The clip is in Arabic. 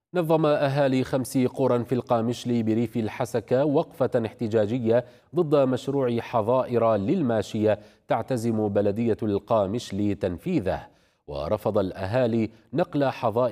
نظم أهالي 5 قرى في القامشلي بريف الحسكة وقفة احتجاجية ضد مشروع حظائر للماشية تعتزم بلدية القامشلي تنفيذه. ورفض الأهالي نقل حظائر